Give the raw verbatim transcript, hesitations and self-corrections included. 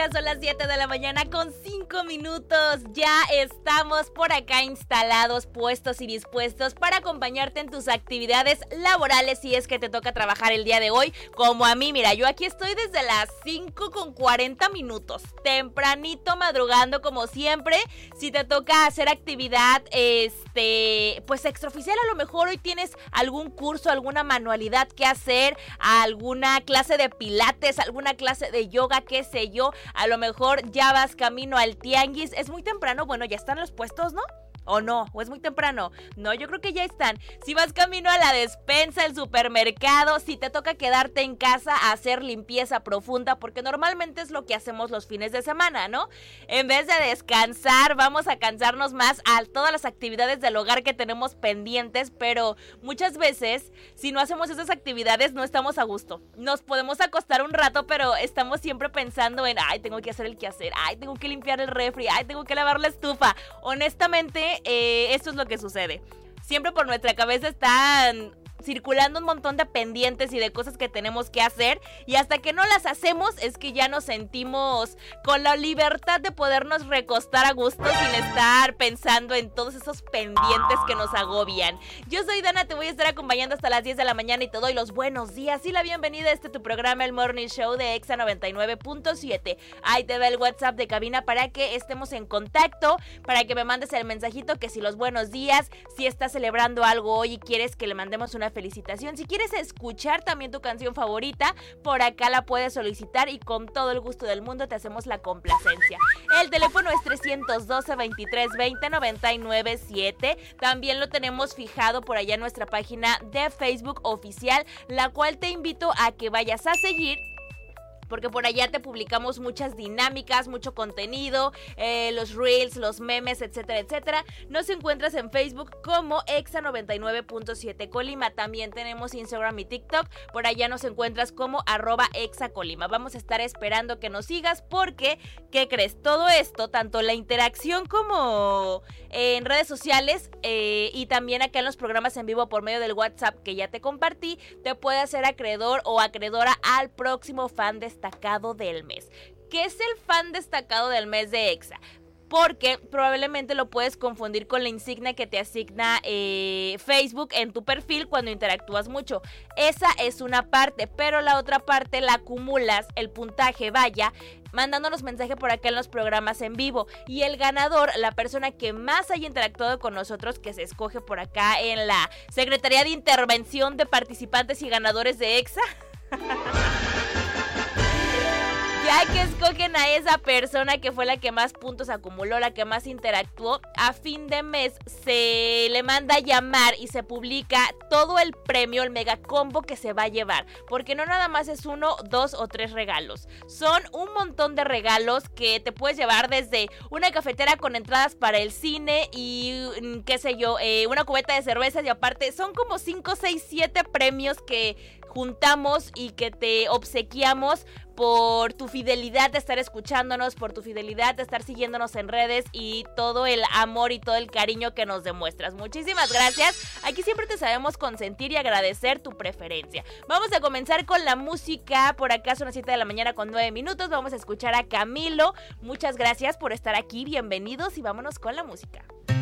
Son las siete de la mañana con cinco minutos. Ya estamos por acá instalados, puestos y dispuestos para acompañarte en tus actividades laborales si es que te toca trabajar el día de hoy. Como a mí, mira, yo aquí estoy desde las cinco con cuarenta minutos, tempranito, madrugando como siempre. Si te toca hacer actividad, este, pues extraoficial, a lo mejor hoy tienes algún curso, alguna manualidad que hacer, alguna clase de pilates, alguna clase de yoga, qué sé yo. A lo mejor ya vas camino al tianguis. Es muy temprano, bueno, ya están los puestos, ¿no? ¿O no? ¿O es muy temprano? No, yo creo que ya están. Si vas camino a la despensa, el supermercado, si te toca quedarte en casa a hacer limpieza profunda, porque normalmente es lo que hacemos los fines de semana, ¿no? En vez de descansar, vamos a cansarnos más a todas las actividades del hogar que tenemos pendientes, pero muchas veces, si no hacemos esas actividades, no estamos a gusto. Nos podemos acostar un rato, pero estamos siempre pensando en, ay, tengo que hacer el quehacer, ay, tengo que limpiar el refri, ay, tengo que lavar la estufa. Honestamente, Eh, esto es lo que sucede. Siempre por nuestra cabeza están circulando un montón de pendientes y de cosas que tenemos que hacer, y hasta que no las hacemos es que ya nos sentimos con la libertad de podernos recostar a gusto sin estar pensando en todos esos pendientes que nos agobian. Yo soy Dana, te voy a estar acompañando hasta las diez de la mañana y te doy los buenos días y la bienvenida a este tu programa, el Morning Show de Exa noventa y nueve punto siete. Ahí te va el WhatsApp de cabina para que estemos en contacto, para que me mandes el mensajito que si los buenos días, si estás celebrando algo hoy y quieres que le mandemos una felicitación. Si quieres escuchar también tu canción favorita, por acá la puedes solicitar y con todo el gusto del mundo te hacemos la complacencia. El teléfono es trescientos doce, veintitrés veinte, noventa y nueve siete. También lo tenemos fijado por allá en nuestra página de Facebook oficial, la cual te invito a que vayas a seguir, porque por allá te publicamos muchas dinámicas, mucho contenido, eh, los reels, los memes, etcétera, etcétera. Nos encuentras en Facebook como Exa noventa y nueve punto siete Colima. También tenemos Instagram y TikTok. Por allá nos encuentras como arroba Exa Colima. Vamos a estar esperando que nos sigas porque, ¿qué crees? Todo esto, tanto la interacción como en redes sociales eh, y también acá en los programas en vivo por medio del WhatsApp que ya te compartí, te puede hacer acreedor o acreedora al próximo fan de destacado del mes. ¿Qué es el fan destacado del mes de Exa? Porque probablemente lo puedes confundir con la insignia que te asigna eh, Facebook en tu perfil cuando interactúas mucho. Esa es una parte, pero la otra parte la acumulas, el puntaje, vaya, mandándonos mensaje por acá en los programas en vivo. Y el ganador, la persona que más haya interactuado con nosotros, que se escoge por acá en la Secretaría de Intervención de Participantes y Ganadores de Exa. Ya que escogen a esa persona que fue la que más puntos acumuló, la que más interactuó, a fin de mes se le manda a llamar y se publica todo el premio, el mega combo que se va a llevar. Porque no nada más es uno, dos o tres regalos. Son un montón de regalos que te puedes llevar, desde una cafetera con entradas para el cine y qué sé yo, eh, una cubeta de cervezas, y aparte son como cinco, seis, siete premios que juntamos y que te obsequiamos por tu fidelidad de estar escuchándonos, por tu fidelidad de estar siguiéndonos en redes y todo el amor y todo el cariño que nos demuestras. Muchísimas gracias. Aquí siempre te sabemos consentir y agradecer tu preferencia. Vamos a comenzar con la música. Por acá son las siete de la mañana con nueve minutos. Vamos a escuchar a Camilo. Muchas gracias por estar aquí. Bienvenidos y vámonos con la música.